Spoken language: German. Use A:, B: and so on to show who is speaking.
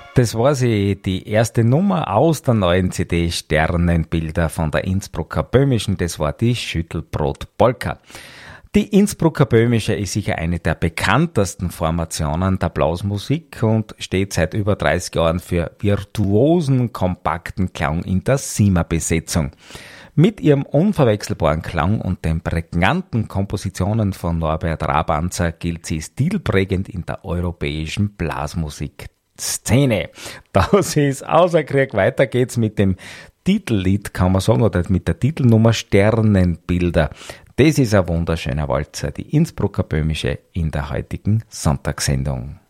A: Das war die erste Nummer aus der neuen CD Sternenbilder von der Innsbrucker Böhmischen. Das war die Schüttelbrot-Polka. Die Innsbrucker Böhmische ist sicher eine der bekanntesten Formationen der Blasmusik und steht seit über 30 Jahren für virtuosen, kompakten Klang in der Siemer-Besetzung. Mit ihrem unverwechselbaren Klang und den prägnanten Kompositionen von Norbert Rabanzer gilt sie stilprägend in der europäischen Blasmusikszene. Das ist außer Krieg. Weiter geht's mit dem Titellied, kann man sagen, oder mit der Titelnummer Sternenbilder. Das ist ein wunderschöner Walzer, die Innsbrucker Böhmische in der heutigen Sonntagssendung.